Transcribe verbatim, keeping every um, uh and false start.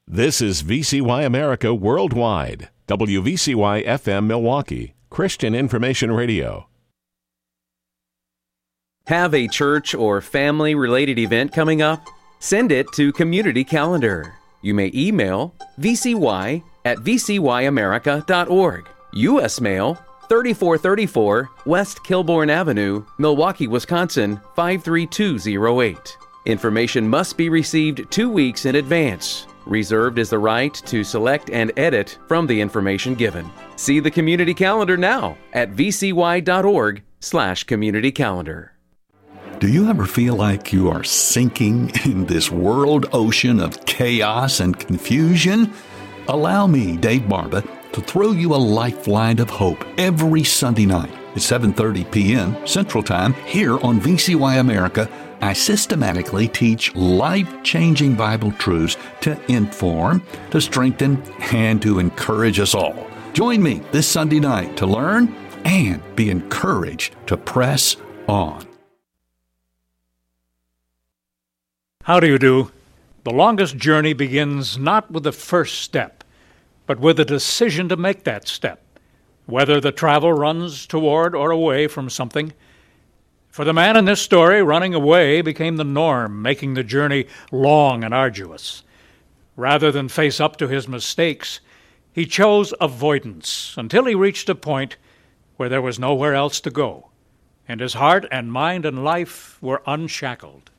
This is V C Y America Worldwide, W V C Y F M Milwaukee, Christian Information Radio. Have a church or family-related event coming up? Send it to Community Calendar. You may email V C Y at v c y america dot org. U S Mail, thirty-four thirty-four West Kilbourne Avenue, Milwaukee, Wisconsin, five three two zero eight. Information must be received two weeks in advance. Reserved is the right to select and edit from the information given. See the Community Calendar now at v c y dot org slash community calendar. Do you ever feel like you are sinking in this world ocean of chaos and confusion? Allow me, Dave Barba, to throw you a lifeline of hope every Sunday night at seven thirty p.m. Central Time here on V C Y America. I systematically teach life-changing Bible truths to inform, to strengthen, and to encourage us all. Join me this Sunday night to learn and be encouraged to press on. How do you do? The longest journey begins not with the first step, but with a decision to make that step, whether the travel runs toward or away from something. For the man in this story, running away became the norm, making the journey long and arduous. Rather than face up to his mistakes, he chose avoidance until he reached a point where there was nowhere else to go, and his heart and mind and life were unshackled.